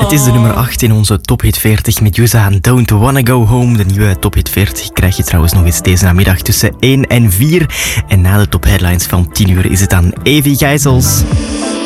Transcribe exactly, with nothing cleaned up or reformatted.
Het is de nummer acht in onze Top Hit veertig met Yuza en Don't Wanna Go Home. De nieuwe Top Hit veertig krijg je trouwens nog eens deze namiddag tussen één en vier. En na de top headlines van tien uur is het aan Evie Gijsels.